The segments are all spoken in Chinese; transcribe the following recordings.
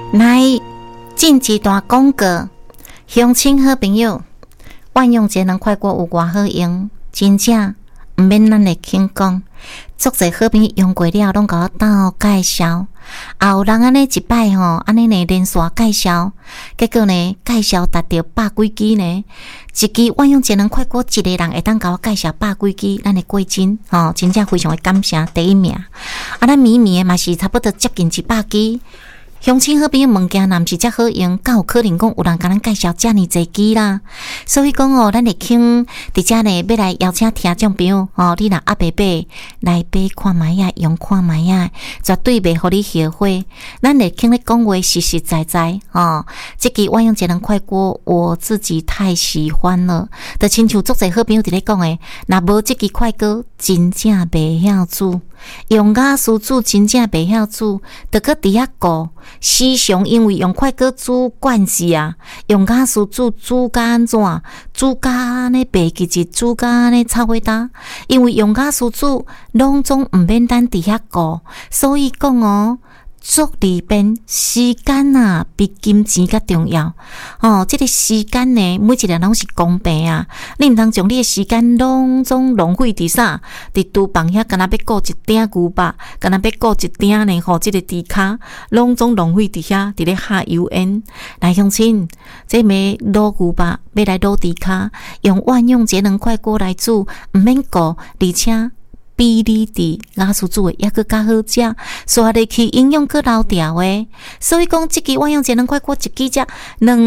来进一段广告，乡亲好朋友，万用节能快锅有偌好用，真正毋免咱来轻讲。足侪好朋友用过了，拢甲我斗介绍。也有人安尼一摆安尼呢连续介绍，结果呢介绍达到百几支呢。一支万用节能快锅，一个人会当甲我介绍百几支，咱的过真真正非常的感谢第一名。咱咪咪的嘛是差不多接近100支。乡亲好朋友，物件若毋是遮好用，敢有可能讲有人甲咱介绍遮尔侪支啦？所以讲咱会请伫遮呢，要来邀请听众朋友你若阿伯伯来买看卖啊，用看卖啊，绝对袂互你后悔。咱会请你讲话实实在在这支万用节能快锅，我自己太喜欢了。就亲像足侪好朋友伫咧讲诶，若无这支快锅，真正袂晓煮。用雅师煮真正袂晓煮，着搁伫遐顾。时常因为用快锅煮惯势啊，用雅师煮甲安怎？煮甲安尼白吉吉，煮甲安尼炒伙搭。因为用雅师煮，拢总毋免咱伫遐顾，所以讲足里边时间啊，比金钱较重要。这个时间呢，每一个人拢是公平啊。你毋通将你的时间拢总浪费伫啥？伫厨房遐，敢若要顾一鼎牛肉，敢若要顾一鼎呢？这个猪骹，拢总浪费伫遐，伫咧下油烟。来乡亲，这买卤牛肉，要来卤猪骹，用万用节能快锅来煮，毋免顾，而且比你伫雅师煮的也搁较好食，刷入去营养搁老调诶。所以讲，这支万用节能快锅一支才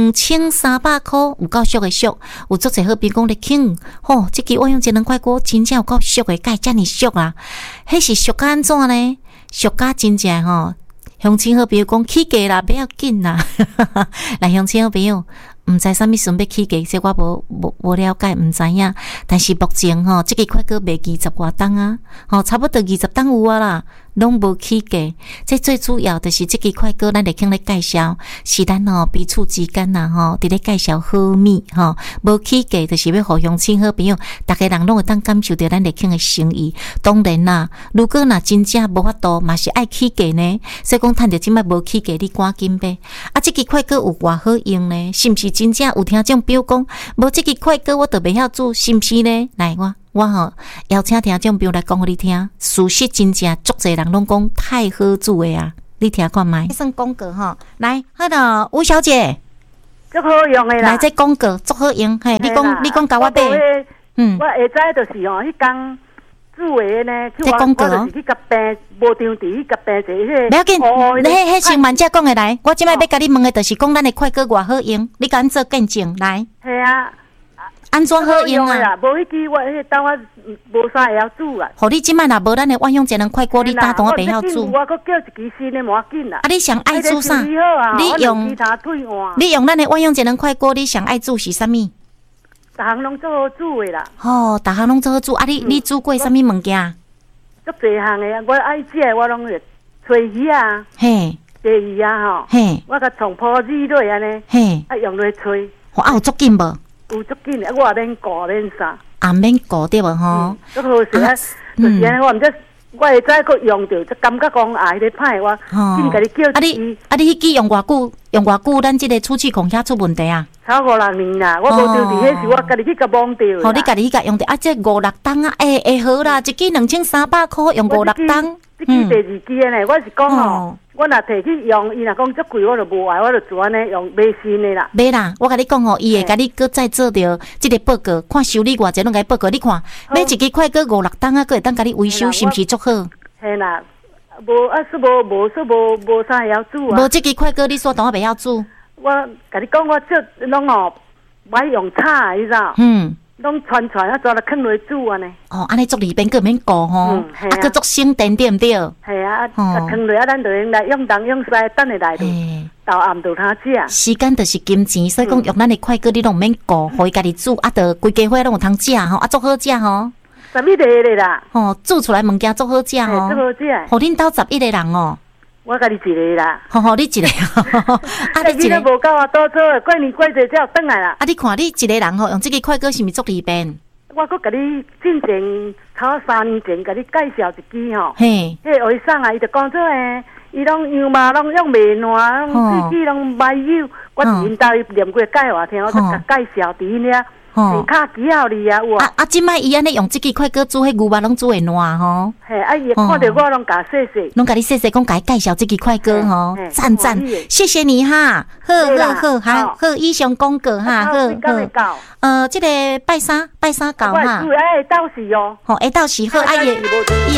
2300块，有够俗诶俗。有足侪好朋友讲咧请，这支万用节能快锅真正有够俗诶，介遮尔俗啊？迄是俗甲安怎呢？俗甲真正乡亲好朋友讲起价啦，不要紧啦。来，乡亲好朋友。毋知啥物时阵要起价，这我无了解，毋知影。但是目前这个快锅卖20外档啊，差不多20档有啊啦，拢无起价。这最主要就是这个快锅，咱来听咧介绍，是咱彼此之间呐伫咧介绍好米无起价，就是要互乡亲好朋友，逐个人拢会当感受到咱来听的诚意。当然啦，如果真正无法度，嘛是爱起价呢。所以讲，趁着即摆无起价，你赶紧买。这个快锅有偌好用呢？是毋是？真正有听众表讲，无这个快锅我都袂晓煮，是毋是呢？来，我邀请听众表来讲互你听，事实真正足侪人拢讲太好煮的啊！你听看卖。算广告来，好的，吴小姐， 足好用的啦。 来，这广告足好用，嘿，你讲甲我买。 我会知就是迄工煮的呢， 这广告就是去甲病，无张伫去甲病者不要紧，迄先慢只讲的来。我即摆要甲你问的，就是讲咱的快锅偌好用，你敢做见证来？ 系啊， 安怎好用啊？ 无迄支我当我无啥会晓煮啊。 互你即摆若无咱的万用节能快锅，你打断我袂晓煮。 我搁叫一支新的，无要紧啦。 你上爱煮啥？你用咱的万用节能快锅，你上爱煮是啥物？ 逐项拢做好煮的啦。 逐项拢做好煮。你煮过啥物物件？ 足侪项的，我爱食的我拢会炊鱼啊， 嘿， 鲫鱼啊嘿， 我甲从泡水落安尼， 嘿， 用落炊。 有足紧无？ 有足紧的，我也免顾免啥。 免顾对无足好势啊！就是安尼，我毋知。我会再搁用着，就感觉讲迄个歹我，先甲你叫一支。 你迄支用偌久？用偌久？咱即个出气孔遐出问题啊？ 超5-6年啦，我无着伫迄时，我家己去甲忘掉。 你家己去甲用着这5-6档啊？会好啦，一支2300块，用5-6档。 这支第二支呢，我是讲我若摕去用，伊若讲足贵，我就无爱，我就做安尼用买新的啦。 买啦，我甲你讲伊会甲你搁再做着即个报告，看修理偌济拢甲伊报告。你看，买一支快锅5-6档啊，搁会当甲你维修，是毋是足好？ 嘿啦，无啥会晓煮啊。 无即支快锅，你说当我袂晓煮？ 我甲你讲，我这拢不爱用炒，你知道？拢串啊，抓来放落煮安尼。 安尼足里边个免顾个足省电对毋对？ 系啊，放落咱就用来用东用西，等下来到暗就他食。 时间就是金钱，所以讲用咱的快锅，你拢免顾，互伊家己煮，就规家伙拢有通食足好食 11个咧啦。 煮出来物件足好食足好食。 互恁兜11个人我家己一个啦。 你一个你都无够啊，多做过年过节才有转来啦。 你看你一个人用这个快锅是毋是足利便？ 我搁甲你之前差3年前甲你介绍一支嘿， 迄学生啊，伊就讲做伊拢羊肉拢用袂烂，喙齿拢歹有。我伫因家念过解话听，我才甲介绍伫遐。是较奇效哩啊！ 即摆伊安尼用即支快哥煮迄牛肉拢煮会烂吼。 嘿，伊看到我拢甲说说， 拢甲你说说，讲甲伊介绍即支快哥吼，赞赞，谢谢你哈，好，以上广告哈，好，即个拜三到哈， 到时哦， 到时好，伊